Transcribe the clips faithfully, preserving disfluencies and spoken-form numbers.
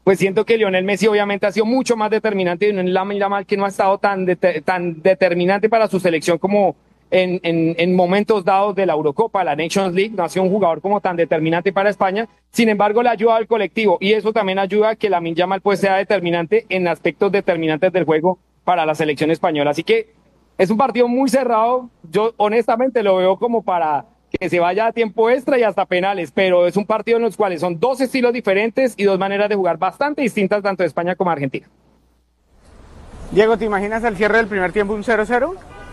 pues siento que Lionel Messi obviamente ha sido mucho más determinante y no es Lamine Yamal, que no ha estado tan, de, tan determinante para su selección como en, en, en momentos dados de la Eurocopa, la Nations League. No ha sido un jugador como tan determinante para España. Sin embargo, le ayuda al colectivo y eso también ayuda a que Lamine Yamal pues sea determinante en aspectos determinantes del juego para la selección española. Así que es un partido muy cerrado. Yo honestamente lo veo como para que se vaya a tiempo extra y hasta penales, pero es un partido en los cuales son dos estilos diferentes y dos maneras de jugar bastante distintas tanto de España como de Argentina. Diego, ¿te imaginas al cierre del primer tiempo un cero cero?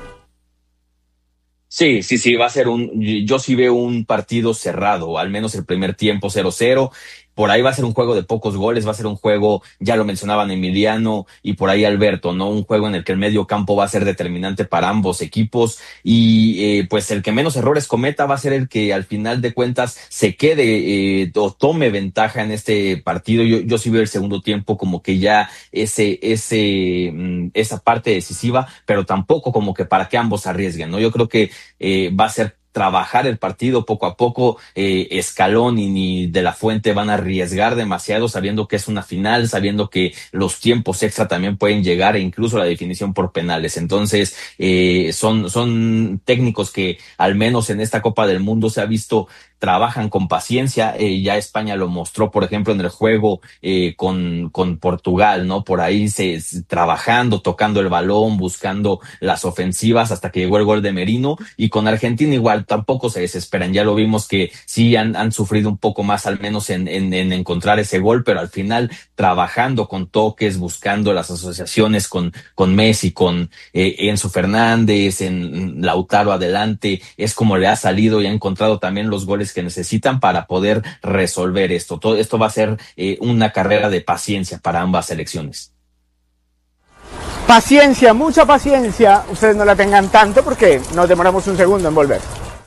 Sí, sí, sí, va a ser un, yo sí veo un partido cerrado, al menos el primer tiempo cero cero. Por ahí va a ser un juego de pocos goles, va a ser un juego, ya lo mencionaban Emiliano y por ahí Alberto, ¿no? Un juego en el que el medio campo va a ser determinante para ambos equipos y eh, pues el que menos errores cometa va a ser el que al final de cuentas se quede eh, o tome ventaja en este partido. Yo, yo sí veo el segundo tiempo como que ya ese, ese, esa parte decisiva, pero tampoco como que para que ambos arriesguen, ¿no? Yo creo que eh, va a ser trabajar el partido poco a poco. eh, Escalón y ni De La Fuente van a arriesgar demasiado sabiendo que es una final, sabiendo que los tiempos extra también pueden llegar e incluso la definición por penales. Entonces eh, son, son técnicos que al menos en esta Copa del Mundo se ha visto trabajan con paciencia. Eh, ya España lo mostró, por ejemplo, en el juego eh, con, con Portugal, ¿no? Por ahí se, se trabajando, tocando el balón, buscando las ofensivas hasta que llegó el gol de Merino. Y con Argentina igual tampoco se desesperan. Ya lo vimos que sí han, han sufrido un poco más, al menos en, en, en encontrar ese gol, pero al final trabajando con toques, buscando las asociaciones con, con Messi, con eh, Enzo Fernández, en Lautaro adelante, es como le ha salido y ha encontrado también los goles que necesitan para poder resolver esto. Todo esto va a ser eh, una carrera de paciencia para ambas selecciones. Paciencia, mucha paciencia. Ustedes no la tengan tanto porque nos demoramos un segundo en volver.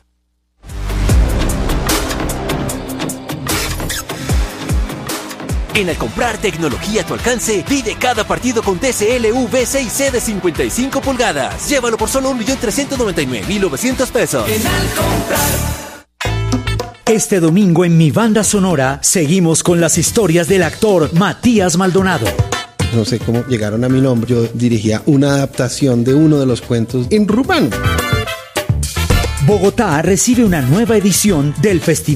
En al comprar tecnología a tu alcance, vive cada partido con T C L V seis C de cincuenta y cinco pulgadas. Llévalo por solo un millón trescientos noventa y nueve mil novecientos pesos. En al comprar. Este domingo en Mi Banda Sonora seguimos con las historias del actor Matías Maldonado. No sé cómo llegaron a mi nombre. Yo dirigía una adaptación de uno de los cuentos en rumano. Bogotá recibe una nueva edición del Festival